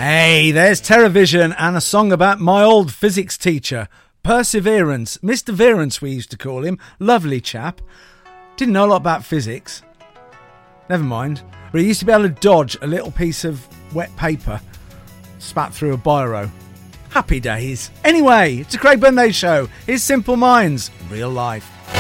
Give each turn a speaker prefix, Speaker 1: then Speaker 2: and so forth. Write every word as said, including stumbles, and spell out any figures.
Speaker 1: Hey, there's Terrorvision and a song about my old physics teacher, Perseverance, Mister Verance we used to call him, lovely chap. Didn't know a lot about physics. Never mind, but he used to be able to dodge a little piece of wet paper spat through a biro. Happy days. Anyway, it's a Craig Burnley show. It's Simple Minds, real life.